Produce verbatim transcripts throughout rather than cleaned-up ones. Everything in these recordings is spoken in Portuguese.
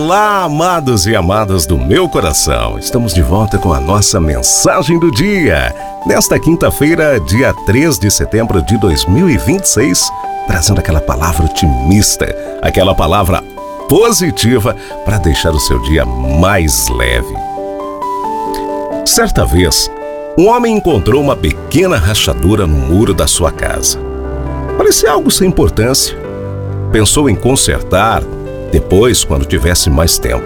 Olá, amados e amadas do meu coração. Estamos de volta com a nossa mensagem do dia. Nesta quinta-feira, dia três de setembro de dois mil e vinte e seis, trazendo aquela palavra otimista, aquela palavra positiva para deixar o seu dia mais leve. Certa vez, um homem encontrou uma pequena rachadura no muro da sua casa. Parecia algo sem importância. Pensou em consertar depois, quando tivesse mais tempo.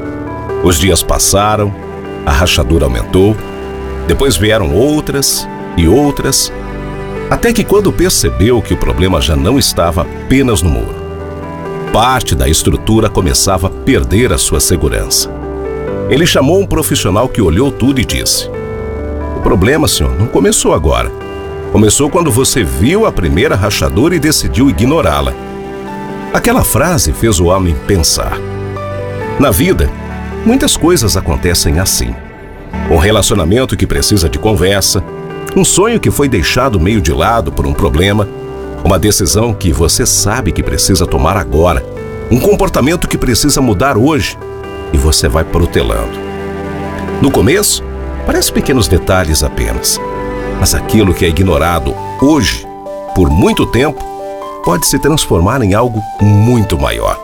Os dias passaram, a rachadura aumentou, depois vieram outras e outras, até que quando percebeu que o problema já não estava apenas no muro, parte da estrutura começava a perder a sua segurança. Ele chamou um profissional que olhou tudo e disse: "O problema, senhor, não começou agora. Começou quando você viu a primeira rachadura e decidiu ignorá-la." Aquela frase fez o homem pensar. Na vida, muitas coisas acontecem assim. Um relacionamento que precisa de conversa, um sonho que foi deixado meio de lado por um problema, uma decisão que você sabe que precisa tomar agora, um comportamento que precisa mudar hoje e você vai protelando. No começo, parece pequenos detalhes apenas, mas aquilo que é ignorado hoje, por muito tempo, pode se transformar em algo muito maior.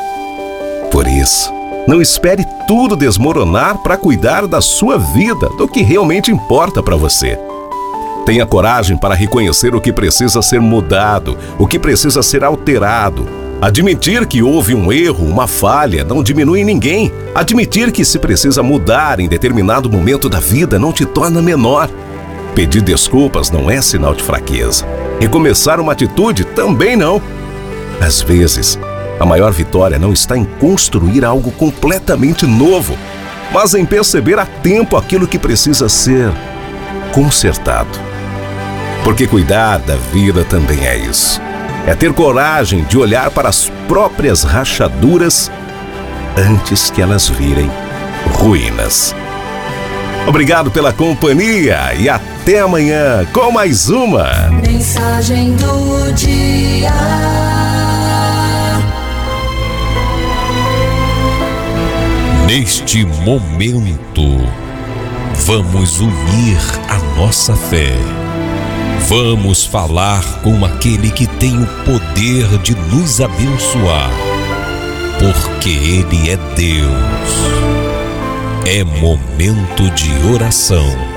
Por isso, não espere tudo desmoronar para cuidar da sua vida, do que realmente importa para você. Tenha coragem para reconhecer o que precisa ser mudado, o que precisa ser alterado. Admitir que houve um erro, uma falha, não diminui ninguém. Admitir que se precisa mudar em determinado momento da vida não te torna menor. Pedir desculpas não é sinal de fraqueza. Recomeçar uma atitude também não. Às vezes, a maior vitória não está em construir algo completamente novo, mas em perceber a tempo aquilo que precisa ser consertado. Porque cuidar da vida também é isso. É ter coragem de olhar para as próprias rachaduras antes que elas virem ruínas. Obrigado pela companhia e até amanhã com mais uma Mensagem do dia. Neste momento, vamos unir a nossa fé. Vamos falar com aquele que tem o poder de nos abençoar, porque Ele é Deus. É momento de oração.